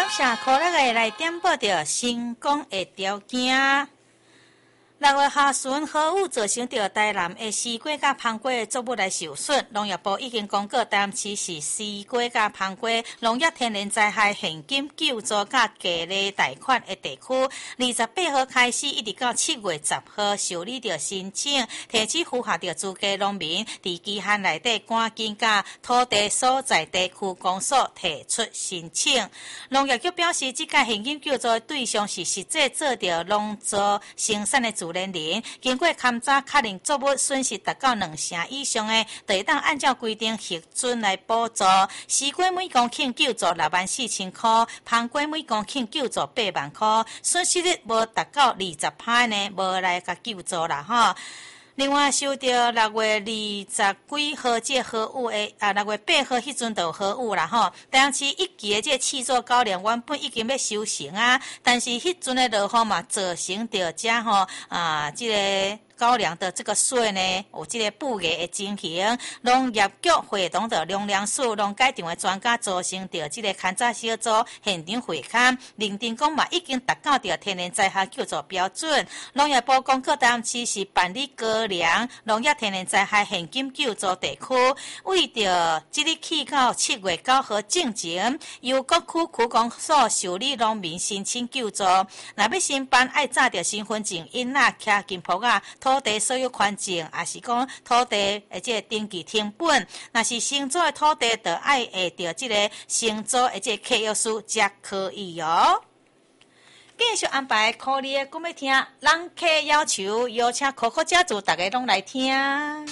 谢可乐的来点报着成功的条件。6月下旬，豪雨造成着台南的西瓜甲芳瓜的作物来受损。农业部已经公告台南市是西瓜甲芳瓜农业天然灾害现金救助甲价励贷款的地区。28号开始，一直到7月10号受理着申请，提起符合着资格农民，伫期限内底赶紧甲土地所在地区公所提出申请。农业局表示，这届现金救助的对象是实际做着农作生产的自然人，经过勘查确认作物损失达到2成以上的，就会当按照规定核准来补助。西瓜每公顷救助64000块，芳瓜每公顷救助8万块，损失率无达到20%呢，无来甲救助啦吼。另外，受到6月20几号这豪雨的6月8号迄阵就豪雨啦吼。台南市1期的这试作高粱原本已经要收成啊，但是迄阵的落雨嘛，造成着这吼这个高粱的这个水呢，有这个不热的情形。农业局会同着农粮署、农改场的专家组成着这个勘查小组，现场会勘，认定讲嘛已经达到着天然灾害救助标准。农业部公告台南市是办理高粱农业天然灾害现金救助地区，为着即日起到7月9号进前，由各区区公所受理农民申请救助。若要申办，爱查着身份证、印仔、徛金铺啊。土地所有权证，也是讲土地的这个登记成本，若是承租的土地，就爱下着这个承租的这个契约书才可以哦。继续安排考虑的，我要听人客要求，邀请可可家族大家拢来听。